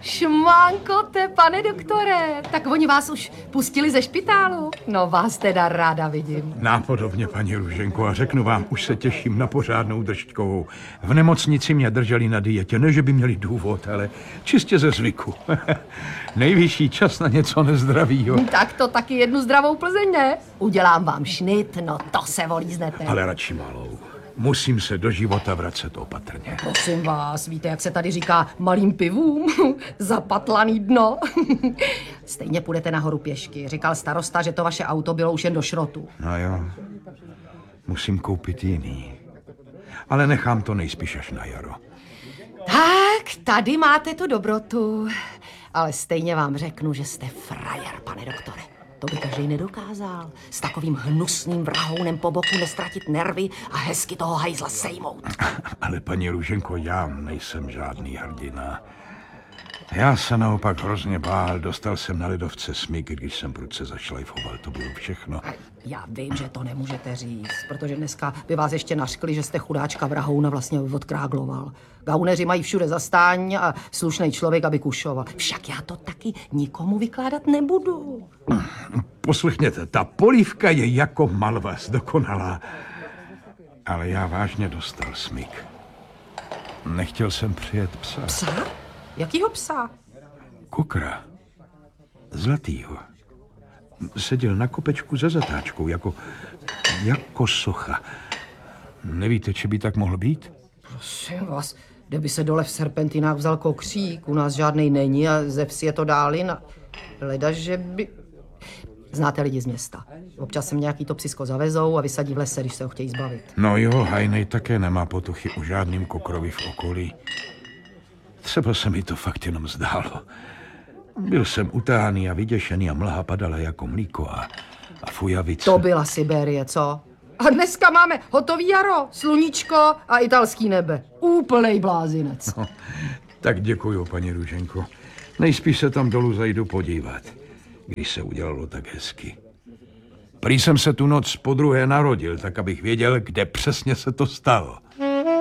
Šmánkote, pane doktore, tak oni vás už pustili ze špitálu? No vás teda ráda vidím. Nápodobně, paní Růženko, a řeknu vám, už se těším na pořádnou držťkovou. V nemocnici mě drželi na dietě, ne, že by měli důvod, ale čistě ze zvyku. Nejvyšší čas na něco nezdravýho. Tak to taky jednu zdravou Plzeň, ne? Udělám vám šnit, no to se volíznete. Ale radši malou. Musím se do života vracet opatrně. Prosím vás, víte, jak se tady říká malým pivům? Zapatlaný dno. Stejně půjdete nahoru pěšky. Říkal starosta, že to vaše auto bylo už jen do šrotu. No jo, musím koupit jiný. Ale nechám to nejspíš až na jaro. Tak, tady máte tu dobrotu. Ale stejně vám řeknu, že jste frajer, pane doktore. To by každý nedokázal. S takovým hnusným vrahounem po boku nestratit nervy a hezky toho hajzla sejmout. Ale paní Růženko, já nejsem žádný hrdina. Já se naopak hrozně bál. Dostal jsem na ledovce smyk, když jsem prudce zašlajfoval. To bylo všechno. Já vím, že to nemůžete říct, protože dneska by vás ještě nařkli, že jste chudáčka vrahouna vlastně odkrágloval. Gauneři mají všude zastání a slušný člověk, aby kušoval. Však já to taky nikomu vykládat nebudu. Poslechněte, ta polívka je jako malvas, dokonalá. Ale já vážně dostal smyk. Nechtěl jsem přijet psa. Psa? Jakýho psa? Kukra. Zlatýho. Seděl na kopečku za zatáčkou, jako socha. Nevíte, či by tak mohl být? Prosím vás, kdyby se dole v Serpentinách vzal kokřík, u nás žádnej není a ze vsi je to dálina. Leda, že by... Znáte lidi z města. Občas se nějaký to psisko zavezou a vysadí v lese, když se ho chtějí zbavit. No jo, Hajnej také nemá potuchy o žádným kokrovi v okolí. Třeba se mi to fakt jenom zdálo. Byl jsem utáhaný a vyděšený a mlha padala jako mlíko a fujavice. To byla Siberie, co? A dneska máme hotový jaro, sluníčko a italský nebe. Úplnej blázinec. No, tak děkuju, paní Růženko. Nejspíš se tam dolů zajdu podívat, když se udělalo tak hezky. Prý jsem se tu noc podruhé narodil, tak abych věděl, kde přesně se to stalo.